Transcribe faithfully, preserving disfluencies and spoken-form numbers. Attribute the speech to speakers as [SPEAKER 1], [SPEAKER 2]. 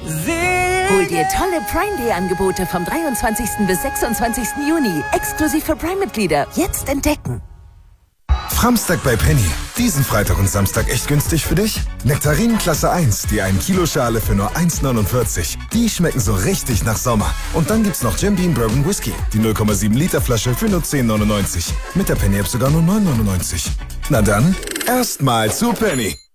[SPEAKER 1] Hol dir tolle Prime Day Angebote vom dreiundzwanzigsten bis sechsundzwanzigsten Juni. Exklusiv für Prime-Mitglieder. Jetzt entdecken.
[SPEAKER 2] Framstag bei Penny. Diesen Freitag und Samstag echt günstig für dich? Nektarinen Klasse eins, die ein Kilo Schale für nur eins neunundvierzig. Die schmecken so richtig nach Sommer. Und dann gibt's noch Jim Beam Bourbon Whisky. Die null Komma sieben Liter Flasche für nur zehn neunundneunzig. Mit der Penny-App sogar nur neun neunundneunzig. Na dann, erstmal zu Penny.